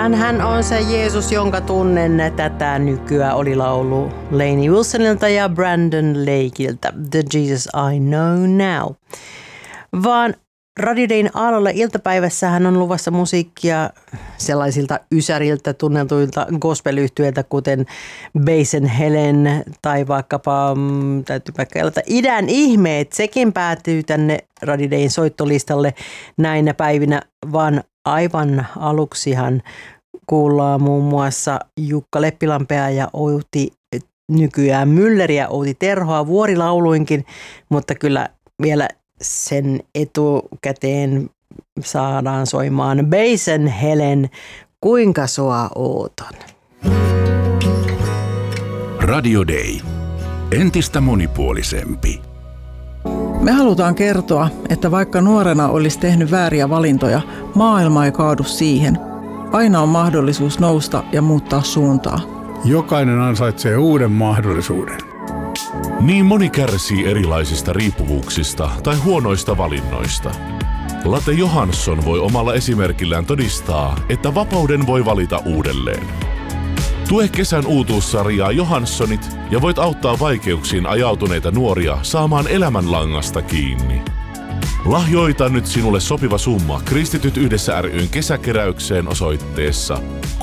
Hän on se Jeesus, jonka tunnen. Tätä nykyään oli laulu Lainey Wilsonilta ja Brandon Lakeilta. The Jesus I Know Now. Vaan Radio Dayn aallolla iltapäivässähän on luvassa musiikkia sellaisilta ysäriltä tunnetuilta gospel-yhtyeiltä, kuten Basin Helen tai vaikkapa Idän ihmeet. Sekin päätyy tänne Radio Dayn soittolistalle näinä päivinä, vaan aivan aluksihan kuullaan muun muassa Jukka Leppilampea ja Outi nykyään Mülleriä, Outi Terhoa vuorilauluinkin, mutta kyllä vielä sen etukäteen saadaan soimaan Basin Helen, Kuinka sua ootan. Radio Day. Entistä monipuolisempi. Me halutaan kertoa, että vaikka nuorena olisi tehnyt vääriä valintoja, maailma ei kaadu siihen. Aina on mahdollisuus nousta ja muuttaa suuntaa. Jokainen ansaitsee uuden mahdollisuuden. Niin moni kärsii erilaisista riippuvuuksista tai huonoista valinnoista. Latte Johansson voi omalla esimerkillään todistaa, että vapauden voi valita uudelleen. Tue kesän uutuussarjaa Johanssonit ja voit auttaa vaikeuksiin ajautuneita nuoria saamaan elämänlangasta kiinni. Lahjoita nyt sinulle sopiva summa Kristityt yhdessä ry:n kesäkeräykseen osoitteessa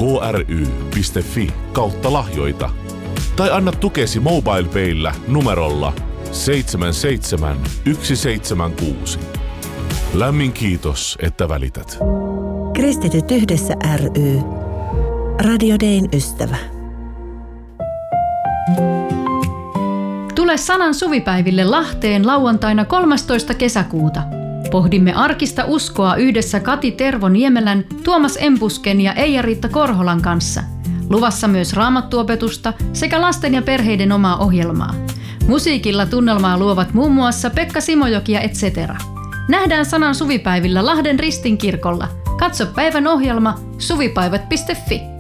kry.fi/lahjoita. Tai anna tukesi MobilePayllä numerolla 77176. Lämmin kiitos, että välität. Kristityt yhdessä ry. Radio Dayn ystävä. Tule Sanan suvipäiville Lahteen lauantaina 13. kesäkuuta. Pohdimme arkista uskoa yhdessä Kati Tervo-Niemelän, Tuomas Empusken ja Eija-Riitta Korholan kanssa. Luvassa myös raamattuopetusta sekä lasten ja perheiden omaa ohjelmaa. Musiikilla tunnelmaa luovat muun muassa Pekka Simojoki ja etc. Nähdään Sanan suvipäivillä Lahden Ristinkirkolla. Katso päivän ohjelma suvipäivät.fi.